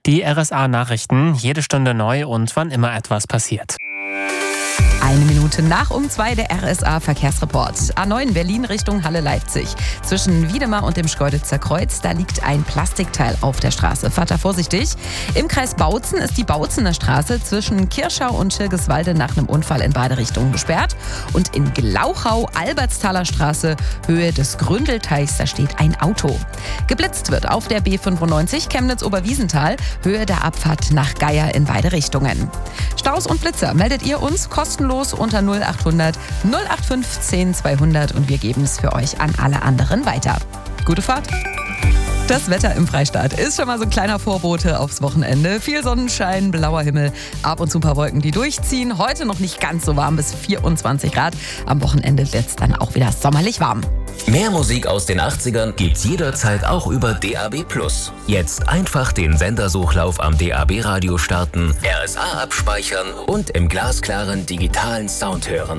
Die RSA-Nachrichten, jede Stunde neu und wann immer etwas passiert. 1 Minute nach um 2 der RSA-Verkehrsreport. A9 Berlin Richtung Halle-Leipzig. Zwischen Wiedemar und dem Schkeuditzer Kreuz, da liegt ein Plastikteil auf der Straße. Fahrt da vorsichtig. Im Kreis Bautzen ist die Bautzener Straße zwischen Kirschau und Schirgiswalde nach einem Unfall in beide Richtungen gesperrt. Und in Glauchau, Albertstaler Straße, Höhe des Gründelteichs, da steht ein Auto. Geblitzt wird auf der B95 Chemnitz-Oberwiesenthal, Höhe der Abfahrt nach Geier in beide Richtungen. Staus und Blitzer meldet ihr uns kostenlos unter 0800 0815 200 und wir geben es für euch an alle anderen weiter. Gute Fahrt! Das Wetter im Freistaat ist schon mal so ein kleiner Vorbote aufs Wochenende. Viel Sonnenschein, blauer Himmel, ab und zu ein paar Wolken, die durchziehen. Heute noch nicht ganz so warm, bis 24 Grad. Am Wochenende wird es dann auch wieder sommerlich warm. Mehr Musik aus den 80ern gibt's jederzeit auch über DAB+. Jetzt einfach den Sendersuchlauf am DAB-Radio starten, RSA abspeichern und im glasklaren digitalen Sound hören.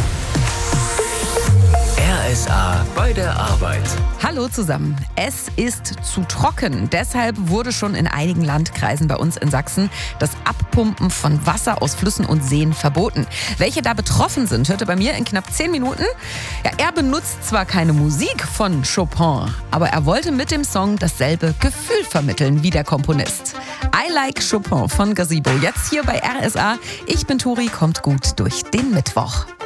RSA bei der Arbeit. Hallo zusammen. Es ist zu trocken. Deshalb wurde schon in einigen Landkreisen bei uns in Sachsen das Abpumpen von Wasser aus Flüssen und Seen verboten. Welche da betroffen sind, hört ihr bei mir in knapp 10 Minuten. Ja, er benutzt zwar keine Musik von Chopin, aber er wollte mit dem Song dasselbe Gefühl vermitteln wie der Komponist. I Like Chopin von Gazebo. Jetzt hier bei RSA. Ich bin Turi, kommt gut durch den Mittwoch.